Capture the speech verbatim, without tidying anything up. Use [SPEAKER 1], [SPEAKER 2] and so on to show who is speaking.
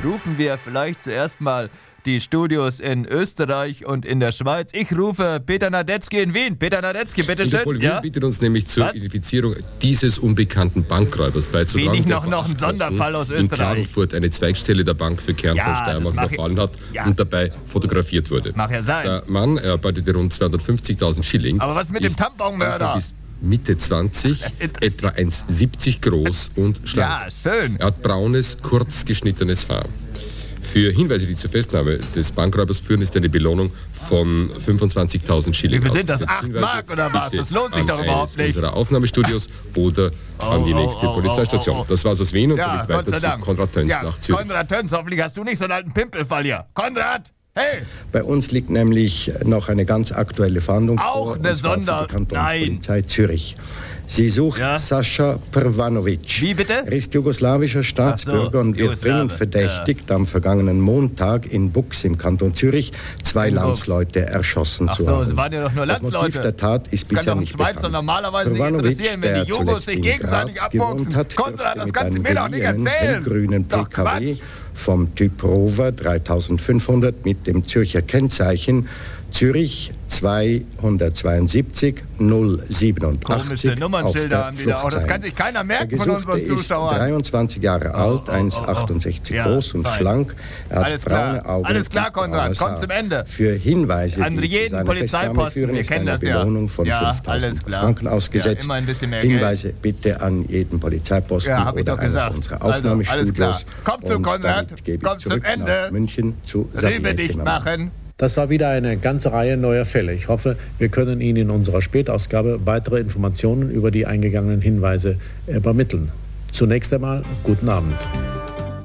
[SPEAKER 1] rufen wir vielleicht zuerst mal die Studios in Österreich und in der Schweiz. Ich rufe Peter Nadetzky in Wien. Peter Nadetzky, bitte schön.
[SPEAKER 2] Interpol Wien
[SPEAKER 1] ja?
[SPEAKER 2] bittet uns nämlich zur Was? Identifizierung dieses unbekannten Bankräubers beizutragen.
[SPEAKER 1] Wie nicht noch, noch ein Sonderfall aus Österreich.
[SPEAKER 2] In Klagenfurt eine Zweigstelle der Bank für Kärnten
[SPEAKER 1] ja,
[SPEAKER 2] Steiermark überfallen hat ja. und dabei fotografiert wurde.
[SPEAKER 1] Mag ja sein.
[SPEAKER 2] Der Mann erarbeitete rund zweihundertfünfzigtausend Schilling.
[SPEAKER 1] Aber was mit dem Tamponmörder?
[SPEAKER 2] Mitte zwanzig, etwa eins Komma siebzig groß und schlank.
[SPEAKER 1] Ja, schön.
[SPEAKER 2] Er hat braunes, kurz geschnittenes Haar. Für Hinweise, die zur Festnahme des Bankräubers führen, ist eine Belohnung von fünfundzwanzigtausend Schilling.
[SPEAKER 1] Wie viel sind das? acht Mark oder was? Das lohnt sich doch überhaupt nicht.
[SPEAKER 2] Unserer Aufnahmestudios oder oh, an die nächste oh, oh, Polizeistation. Oh, oh, oh. Das war's aus Wien und
[SPEAKER 1] ja,
[SPEAKER 2] damit weiter zu Konrad Töns
[SPEAKER 1] ja,
[SPEAKER 2] nach Zürich.
[SPEAKER 1] Konrad Töns, hoffentlich hast du nicht so einen alten Pimpelfall hier. Konrad! Hey!
[SPEAKER 3] Bei uns liegt nämlich noch eine ganz aktuelle Fahndung
[SPEAKER 1] Auch
[SPEAKER 3] vor.
[SPEAKER 1] eine Sonder...
[SPEAKER 3] Die Kantonspolizei Zürich. Sie sucht ja? Sascha Prvanovic.
[SPEAKER 1] Wie bitte?
[SPEAKER 3] Er ist jugoslawischer Staatsbürger so, und wird
[SPEAKER 1] Jugoslawe.
[SPEAKER 3] dringend verdächtigt, ja. am vergangenen Montag in Bux im Kanton Zürich zwei in Landsleute Bux. erschossen
[SPEAKER 1] Ach
[SPEAKER 3] zu
[SPEAKER 1] so,
[SPEAKER 3] haben.
[SPEAKER 1] Sie waren ja doch nur Landsleute.
[SPEAKER 3] Das Motiv der Tat ist bisher nicht bekannt.
[SPEAKER 1] Schweizer normalerweise nicht interessieren, wenn die Jugos sich gegenseitig abboxen.
[SPEAKER 3] Hat,
[SPEAKER 1] Konrad, das kannst du mir doch nicht erzählen.
[SPEAKER 3] Grünen P K W vom Typ Rover dreitausendfünfhundert mit dem Zürcher Kennzeichen Zürich zweihundertzweiundsiebzig null siebenundachtzig.
[SPEAKER 1] Komische Nummernschilder haben die da auch. Das kann sich keiner merken von unseren Zuschauern.
[SPEAKER 3] Er ist dreiundzwanzig Jahre alt, eins Komma achtundsechzig oh, oh, oh. groß und ja, schlank. Er hat
[SPEAKER 1] Alles
[SPEAKER 3] braune
[SPEAKER 1] klar.
[SPEAKER 3] Augen.
[SPEAKER 1] Alles klar, Konrad. Komm zum Ende.
[SPEAKER 3] Für Hinweise,
[SPEAKER 1] an
[SPEAKER 3] die
[SPEAKER 1] jeden
[SPEAKER 3] zu seiner
[SPEAKER 1] Polizeiposten,
[SPEAKER 3] führen,
[SPEAKER 1] wir
[SPEAKER 3] ist
[SPEAKER 1] kennen
[SPEAKER 3] eine
[SPEAKER 1] das ja.
[SPEAKER 3] Belohnung von
[SPEAKER 1] ja,
[SPEAKER 3] fünftausend Franken ausgesetzt.
[SPEAKER 1] Ja, immer ein bisschen mehr
[SPEAKER 3] Hinweise
[SPEAKER 1] Geld.
[SPEAKER 3] bitte an jeden Polizeiposten
[SPEAKER 1] ja,
[SPEAKER 3] oder eines unserer Aufnahmestudios.
[SPEAKER 1] Also, Komm zu Konrad. Komm zum Ende.
[SPEAKER 3] München zu
[SPEAKER 1] Rübe dicht machen.
[SPEAKER 4] Das war wieder eine ganze Reihe neuer Fälle. Ich hoffe, wir können Ihnen in unserer Spätausgabe weitere Informationen über die eingegangenen Hinweise übermitteln. Zunächst einmal guten Abend.